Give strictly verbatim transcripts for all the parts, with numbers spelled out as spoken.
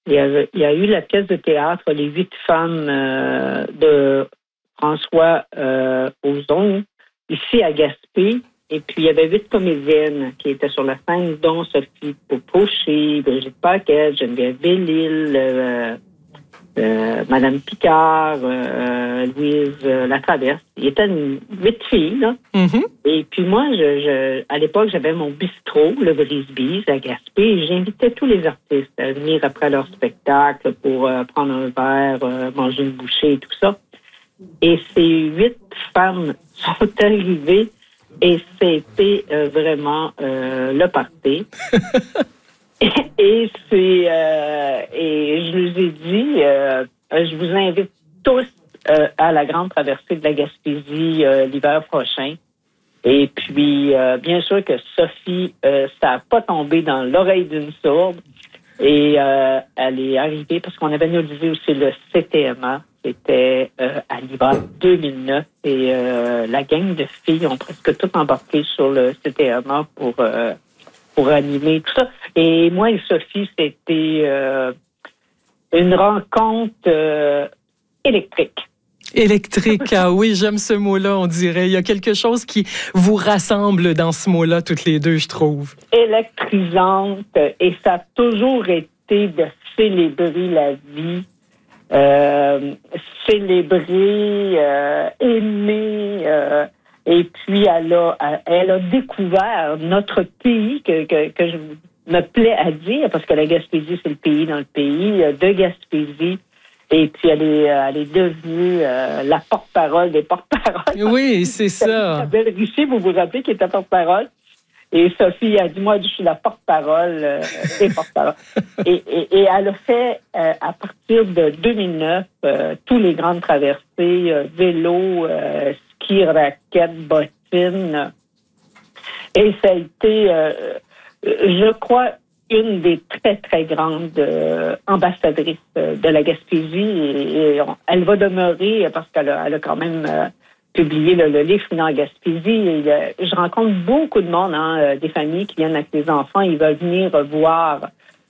Il y, avait, il y a eu la pièce de théâtre Les huit femmes euh, de François euh, Ozon, ici à Gaspé. Et puis, il y avait huit comédiennes qui étaient sur la scène, dont Sophie Fauché, Brigitte Paquette, Geneviève Bellil, euh, euh, Madame Picard, euh, Louise euh, Latraverse. Il y était une, huit filles, là. Mm-hmm. Et puis moi, je, je, à l'époque, j'avais mon bistrot, le Brise-Bise, à Gaspé, et j'invitais tous les artistes à venir après leur spectacle pour euh, prendre un verre, euh, manger une bouchée et tout ça. Et ces huit femmes sont arrivées et c'était euh, vraiment euh, le party. et, et c'est euh, et je leur ai dit, euh, je vous invite tous euh, à la grande traversée de la Gaspésie euh, l'hiver prochain. Et puis, euh, bien sûr que Sophie, euh, ça n'a pas tombé dans l'oreille d'une sourde. Et euh, elle est arrivée parce qu'on avait analysé aussi le C T M A. C'était euh, à l'hiver deux mille neuf. Et euh, la gang de filles ont presque toutes embarqué sur le C T M A pour, euh, pour animer tout ça. Et moi et Sophie, c'était euh, une rencontre euh, électrique. Électrique, ah oui, j'aime ce mot-là, on dirait. Il y a quelque chose qui vous rassemble dans ce mot-là, toutes les deux, je trouve. Électrisante, et ça a toujours été de célébrer la vie, euh, célébrer, euh, aimer, euh, et puis elle a, elle a découvert notre pays, que, que, que je me plais à dire, parce que la Gaspésie, c'est le pays dans le pays, de Gaspésie. Et puis, elle est, elle est devenue euh, la porte-parole des porte-paroles. Oui, c'est ça. Isabelle Richer, vous vous rappelez, qui était porte-parole. Et Sophie a dit, moi, je suis la porte-parole euh, des porte-paroles. et, et, et elle a fait, euh, à partir de deux mille neuf, euh, tous les grandes traversées, euh, vélo, euh, ski, raquettes, bottines. Et ça a été, euh, je crois, une des très, très grandes euh, ambassadrices euh, de la Gaspésie. Et, et on, elle va demeurer, parce qu'elle a, elle a quand même euh, publié le, le livre Frida en Gaspésie. Et, euh, je rencontre beaucoup de monde, hein, des familles qui viennent avec des enfants. Ils veulent venir voir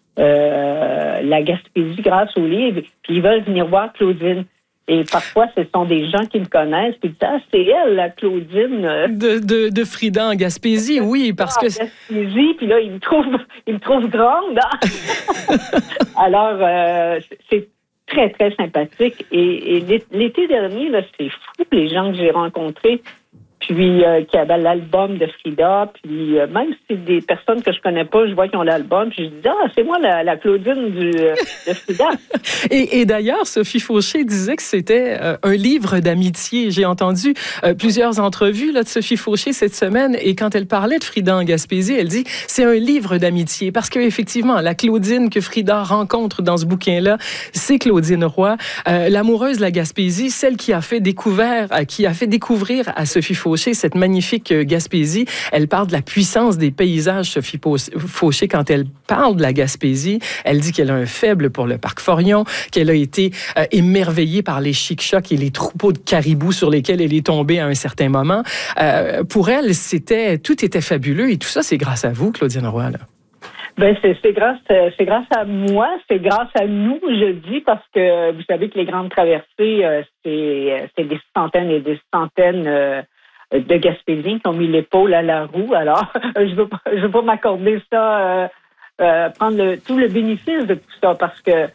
euh, la Gaspésie grâce au livre. Puis ils veulent venir voir Claudine. Et parfois, ce sont des gens qui me connaissent et disent « Ah, c'est elle, la Claudine. » De, de, de Frida en Gaspésie, oui, parce que... En Gaspésie, puis là, ils me trouvent, ils me trouvent grande. Hein? Alors, euh, c'est très, très sympathique. Et, et l'été dernier, là, c'est fou, les gens que j'ai rencontrés, puis euh, qui avaient l'album de Frida, puis euh, même si c'est des personnes que je connais pas, je vois qu'ils ont l'album, puis je dis « Ah, c'est moi la, la Claudine du, euh, de Frida. » Et, et d'ailleurs, Sophie Fauché disait que c'était euh, un livre d'amitié. J'ai entendu euh, plusieurs entrevues là, de Sophie Fauché cette semaine, et quand elle parlait de Frida en Gaspésie, elle dit « C'est un livre d'amitié », parce qu'effectivement, la Claudine que Frida rencontre dans ce bouquin-là, c'est Claudine Roy, euh, l'amoureuse de la Gaspésie, celle qui a fait découvrir, euh, qui a fait découvrir à Sophie Fauché cette magnifique Gaspésie. Elle parle de la puissance des paysages, Sophie Fauché, quand elle parle de la Gaspésie. Elle dit qu'elle a un faible pour le parc Forillon, qu'elle a été euh, émerveillée par les chic-chocs et les troupeaux de caribous sur lesquels elle est tombée à un certain moment. Euh, pour elle, c'était, tout était fabuleux, et tout ça, c'est grâce à vous, Claudine Roy, là. Ben c'est, c'est grâce c'est grâce à moi, c'est grâce à nous, je dis, parce que vous savez que les grandes traversées, euh, c'est, c'est des centaines et des centaines euh, de Gaspésiens qui ont mis l'épaule à la roue. Alors, je veux pas, je veux pas m'accorder ça, euh, euh, prendre le, tout le bénéfice de tout ça, parce que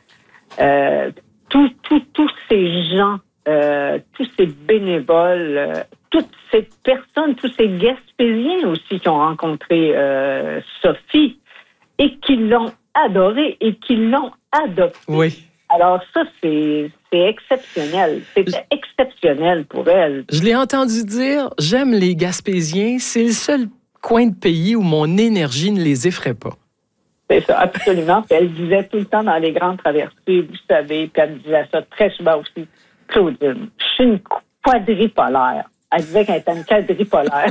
euh, tous tout, tous ces gens, euh, tous ces bénévoles, euh, toutes ces personnes, tous ces Gaspésiens aussi qui ont rencontré euh, Sophie et qui l'ont adorée et qui l'ont adoptée. Oui. Alors ça, c'est, c'est exceptionnel. C'était exceptionnel pour elle. Je l'ai entendu dire, j'aime les Gaspésiens, c'est le seul coin de pays où mon énergie ne les effraie pas. C'est ça, absolument. Puis elle disait tout le temps dans les grandes traversées, vous savez, puis elle disait ça très souvent aussi, Claudine, je suis une quadripolaire. Elle disait qu'elle était une quadripolaire.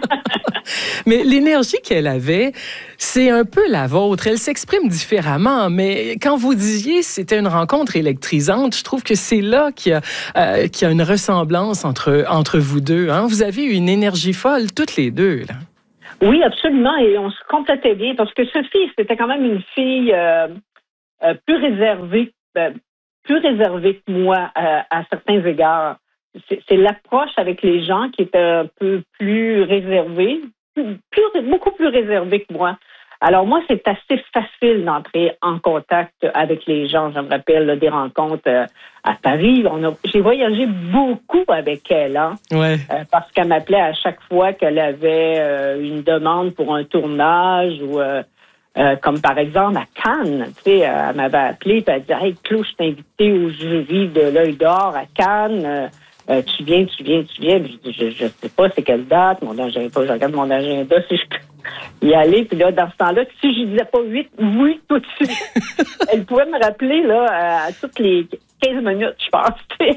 Mais l'énergie qu'elle avait, c'est un peu la vôtre. Elle s'exprime différemment, mais quand vous disiez c'était une rencontre électrisante, je trouve que c'est là qu'il y a, euh, qu'il y a une ressemblance entre, entre vous deux. Hein? Vous avez une énergie folle, toutes les deux, là. Oui, absolument, et on se complétait bien, parce que Sophie, c'était quand même une fille... Euh, euh, plus réservée, euh, plus réservée que moi à, à certains égards. C'est, c'est l'approche avec les gens qui est un peu plus réservée, plus, plus, beaucoup plus réservée que moi. Alors moi, c'est assez facile d'entrer en contact avec les gens. Je me rappelle là, des rencontres euh, à Paris. On a, j'ai voyagé beaucoup avec elle, hein, ouais. euh, parce qu'elle m'appelait à chaque fois qu'elle avait euh, une demande pour un tournage ou euh, euh, comme par exemple à Cannes. Tu sais, euh, elle m'avait appelé et elle disait « Hey, Claude, je t'ai invité au jury de l'Œil d'Or à Cannes. Euh, Euh, tu viens, tu viens, tu viens. » Je dis, je, je sais pas c'est quelle date, mon agenda, je regarde mon agenda si je peux y aller. Puis là, dans ce temps-là, si je disais pas oui, oui, tout de suite. Elle pouvait me rappeler là à toutes les quinze minutes, je pense.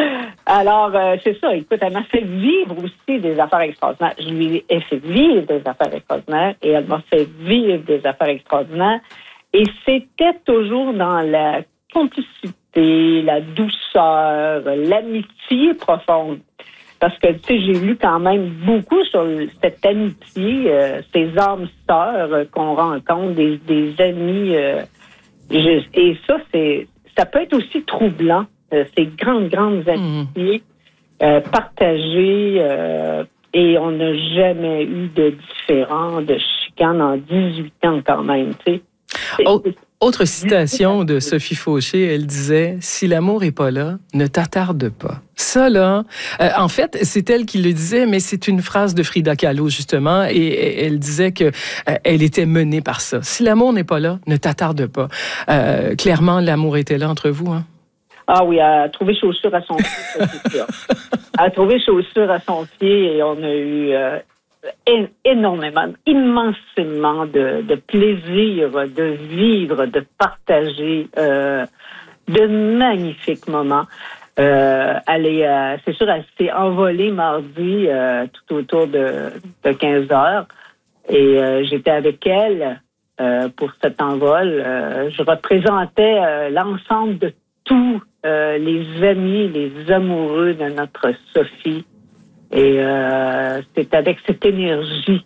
Alors, euh, c'est ça. Écoute, elle m'a fait vivre aussi des affaires extraordinaires. Je lui ai fait vivre des affaires extraordinaires et elle m'a fait vivre des affaires extraordinaires. Et c'était toujours dans la complicité, la douceur, l'amitié profonde. Parce que, tu sais, j'ai lu quand même beaucoup sur cette amitié, euh, ces âmes sœurs euh, qu'on rencontre, des, des amis. Euh, je, et ça, c'est, ça peut être aussi troublant, euh, ces grandes, grandes amitiés euh, partagées. Euh, et on n'a jamais eu de différend, de chicane en dix-huit ans quand même, tu sais. Oh, autre citation de Sophie Fauché, elle disait « Si l'amour est pas là, ne t'attarde pas ». Ça, là, euh, en fait, c'est elle qui le disait, mais c'est une phrase de Frida Kahlo, justement, et, et elle disait que euh, elle était menée par ça. Si l'amour n'est pas là, ne t'attarde pas. Euh, clairement, l'amour était là entre vous, hein? Ah oui, elle a trouvé chaussure à son pied, ça, c'est sûr. Elle a trouvé chaussure à son pied et on a eu... Euh, énormément, immensément de, de plaisir de vivre, de partager euh, de magnifiques moments. Euh, elle est, euh, c'est sûr, elle s'est envolée mardi euh, tout autour de, de quinze heures et euh, j'étais avec elle euh, pour cet envol. Euh, je représentais euh, l'ensemble de tous euh, les amis, les amoureux de notre Sophie. Et euh, c'est avec cette énergie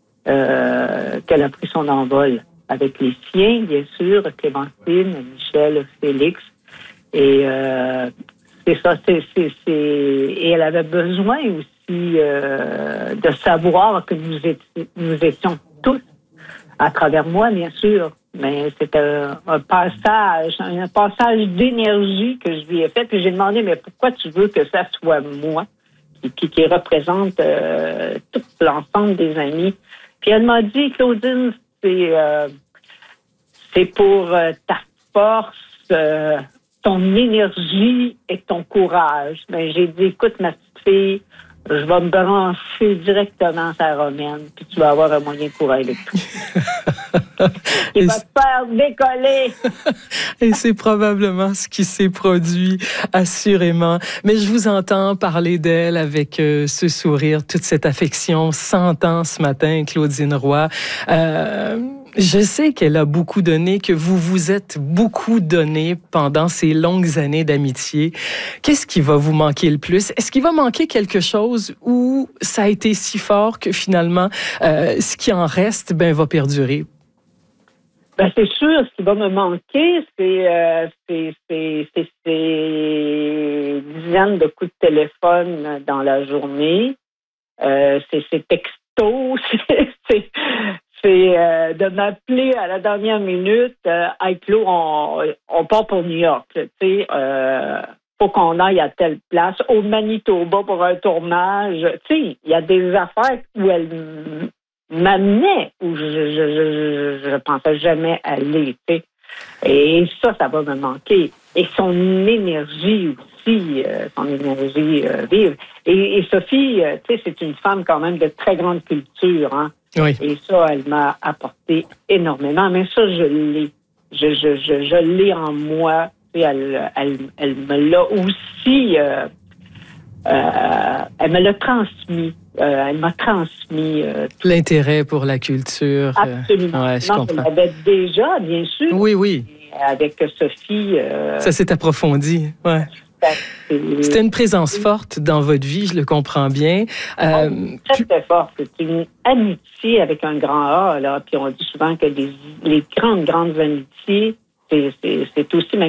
euh, qu'elle a pris son envol. Avec les siens, bien sûr, Clémentine, Michel, Félix. Et euh, c'est ça, c'est, c'est, c'est... Et elle avait besoin aussi euh, de savoir que nous étions, nous étions tous, à travers moi, bien sûr. Mais c'était un, un passage, un passage d'énergie que je lui ai fait. Puis j'ai demandé, mais pourquoi tu veux que ça soit moi? Qui, qui représente euh, tout l'ensemble des amis. Puis elle m'a dit, Claudine, c'est, euh, c'est pour euh, ta force, euh, ton énergie et ton courage. Mais j'ai dit, écoute, ma petite fille, je vais me brancher directement sur la romaine, puis tu vas avoir un moyen de courir avec tout. Il va te faire décoller. Et c'est probablement ce qui s'est produit, assurément. Mais je vous entends parler d'elle avec euh, ce sourire, toute cette affection, cent ans ce matin, Claudine Roy. Euh, je sais qu'elle a beaucoup donné, que vous vous êtes beaucoup donné pendant ces longues années d'amitié. Qu'est-ce qui va vous manquer le plus? Est-ce qu'il va manquer quelque chose où ça a été si fort que finalement, euh, ce qui en reste, ben, va perdurer? Ben, c'est sûr, ce qui va me manquer, c'est, euh, c'est, c'est, c'est, c'est dizaines de coups de téléphone dans la journée. Euh, c'est ces textos, c'est, c'est, c'est euh, de m'appeler à la dernière minute. Euh, hey, Claude, on, on part pour New York, tu sais. Euh, faut qu'on aille à telle place, au Manitoba pour un tournage. Tu sais, il y a des affaires où elle m'amenait où je je, je, je, je pensais jamais aller, tu sais. Et ça, ça va me manquer. Et son énergie aussi, euh, son énergie euh, vive. Et, et Sophie, euh, tu sais, c'est une femme quand même de très grande culture, hein. Oui. Et ça, elle m'a apporté énormément. Mais ça, je l'ai. Je, je, je, je l'ai en moi. Tu sais, elle, elle, elle me l'a aussi... Euh, euh, elle me l'a transmis. Euh, elle m'a transmis... Euh, l'intérêt pour la culture. Absolument. Euh, ouais, je non, comprends. je l'avais déjà, bien sûr. Oui, oui. Avec Sophie... Euh, ça s'est approfondi, ouais. C'était une présence forte dans votre vie, je le comprends bien. Euh, oh, très, très forte. C'est une amitié avec un grand A, là. Puis on dit souvent que les, les grandes, grandes amitiés c'est, c'est, c'est aussi magnifique.